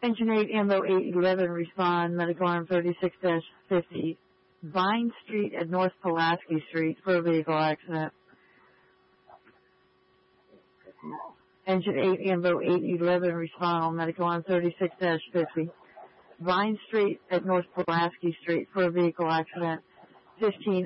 Engine 8, Ambo 811, respond, medical arm 36-50, Vine Street at North Pulaski Street for a vehicle accident. Engine 8, Ambo 811, respond, medical arm 36-50, Vine Street at North Pulaski Street for a vehicle accident. 15